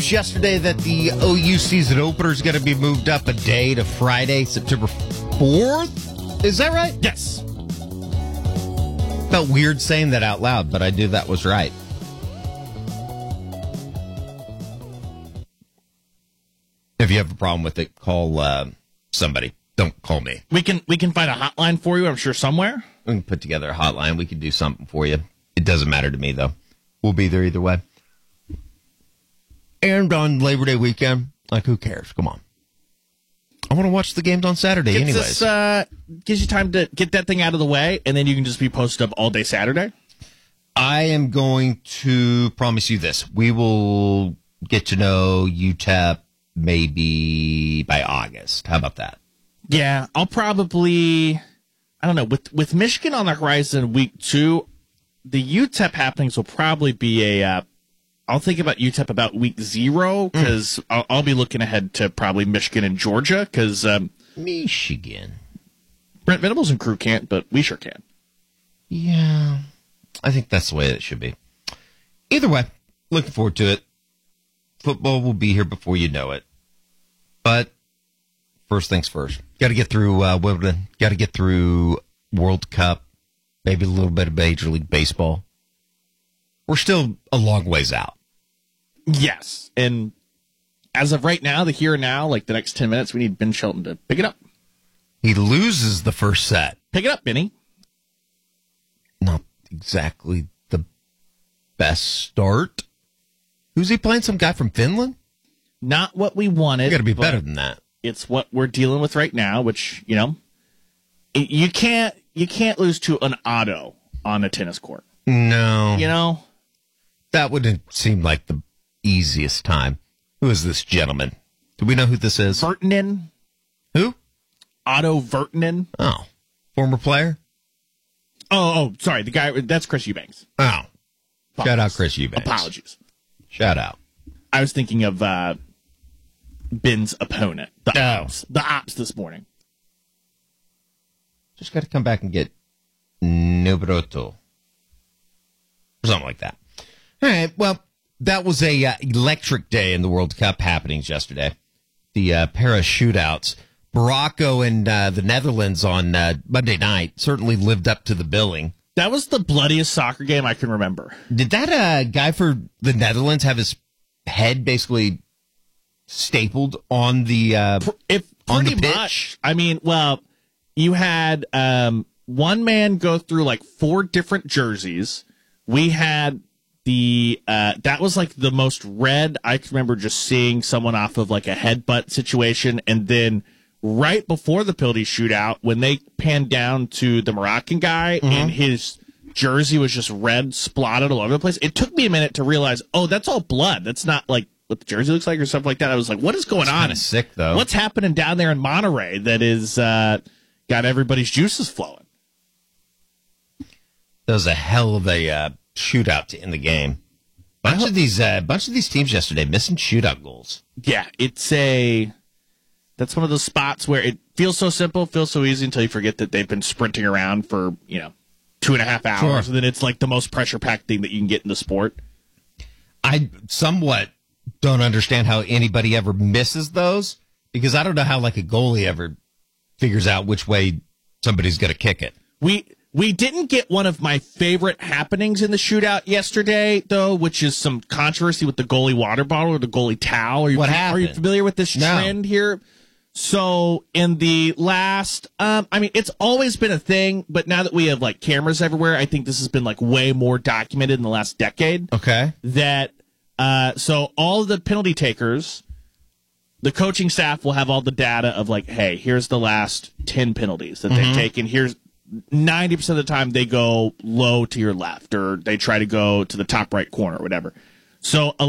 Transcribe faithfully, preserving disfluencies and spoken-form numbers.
yesterday that the O U season opener is going to be moved up a day to Friday, September fourth. Is that right? Yes. Felt weird saying that out loud, but I knew that was right. If you have a problem with it, call uh, somebody. Don't call me. We can we can find a hotline for you, I'm sure, somewhere. We can put together a hotline. We can do something for you. It doesn't matter to me, though. We'll be there either way. And on Labor Day weekend, like, who cares? Come on. I want to watch the games on Saturday Gives anyways. This, uh, gives you time to get that thing out of the way, and then you can just be posted up all day Saturday. I am going to promise you this. We will get to know U T E P maybe by August. How about that? Yeah, I'll probably, I don't know, with with Michigan on the horizon week two, the U T E P happenings will probably be a, uh, I'll think about U T E P about week zero, because mm. I'll, I'll be looking ahead to probably Michigan and Georgia, because um, Michigan. Brent Venables and crew can't, but we sure can. Yeah, I think that's the way it should be. Either way, looking forward to it. Football will be here before you know it. But first things first. Got to get through uh, Wimbledon. Got to get through World Cup. Maybe a little bit of Major League Baseball. We're still a long ways out. Yes. And as of right now, the here and now, like the next ten minutes, we need Ben Shelton to pick it up. He loses the first set. Pick it up, Benny. Not exactly the best start. Who's he playing? Some guy from Finland? Not what we wanted. You got to be better than that. It's what we're dealing with right now, which, you know, you can't you can't lose to an auto on a tennis court. No. You know? That wouldn't seem like the easiest time. Who is this gentleman? Do we know who this is? Vertanen. Who? Otto Vertanen. Oh. Former player? Oh, oh, sorry. The guy, that's Chris Eubanks. Oh. Apologies. Shout out Chris Eubanks. Apologies. Shout out. I was thinking of uh, Ben's opponent, the Oh. Ops, the Ops this morning. Just got to come back and get Nobroto. Or something like that. All right, well, that was a uh, electric day in the World Cup happenings yesterday. The uh, para shootouts. Morocco and uh, the Netherlands on uh, Monday night certainly lived up to the billing. That was the bloodiest soccer game I can remember. Did that uh, guy for the Netherlands have his head basically stapled on the uh, if on the pretty pitch? much? I mean, well, you had um, one man go through like four different jerseys. We had the uh, that was like the most red I can remember, just seeing someone off of like a headbutt situation, and then right before the penalty shootout, when they panned down to the Moroccan guy mm-hmm. and his jersey was just red splotted all over the place, it took me a minute to realize, oh, that's all blood. That's not like what the jersey looks like or something like that. I was like, what is going It's on? Kind of sick though. What's happening down there in Monterey that is uh, got everybody's juices flowing? That was a hell of a uh, shootout to end the game. Bunch of these, uh, bunch of these teams yesterday missing shootout goals. Yeah, it's a. That's one of those spots where it feels so simple, feels so easy until you forget that they've been sprinting around for, you know, two and a half hours. Sure. And then it's like the most pressure-packed thing that you can get in the sport. I somewhat don't understand how anybody ever misses those, because I don't know how like a goalie ever figures out which way somebody's going to kick it. We we didn't get one of my favorite happenings in the shootout yesterday, though, which is some controversy with the goalie water bottle or the goalie towel. Are you, What Are happened? you familiar with this No. trend here? So in the last, um, I mean, it's always been a thing, but now that we have like cameras everywhere, I think this has been like way more documented in the last decade. Okay. That, uh, so all the penalty takers, the coaching staff will have all the data of like, hey, here's the last ten penalties that Mm-hmm. they've taken. Here's ninety percent of the time they go low to your left, or they try to go to the top right corner or whatever. So a